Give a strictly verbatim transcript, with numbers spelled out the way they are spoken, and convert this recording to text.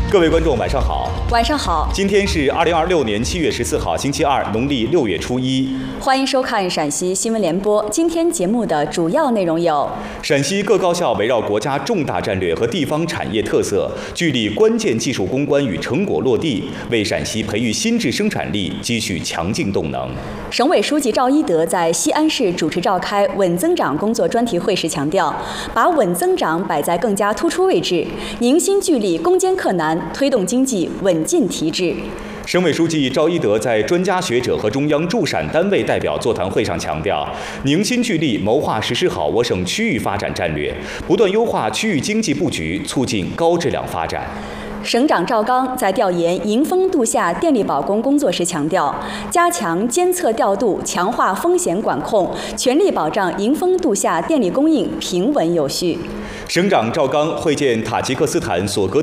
各位观众，晚上好。 晚上好。 今天是二零二六年七月十四号，星期二，农历六月初一。 欢迎收看陕西新闻联播。今天节目的主要内容有： 陕西各高校围绕国家重大战略和地方产业特色，聚力关键技术攻关与成果落地，为陕西培育新质生产力积蓄强劲动能。 省委书记赵一德在西安市主持召开稳增长工作专题会时强调，把稳增长摆在更加突出位置，凝心聚力，攻坚克难，推动经济稳进提质。 省委书记赵一德在专家学者和中央驻陕单位代表座谈会上强调，凝心聚力谋划实施好我省区域发展战略，不断优化区域经济布局，促进高质量发展。 省长赵刚在调研迎峰度夏电力保供工作时强调，加强监测调度，强化风险管控，全力保障迎峰度夏电力供应平稳有序。 省长赵刚会见塔吉克斯坦索格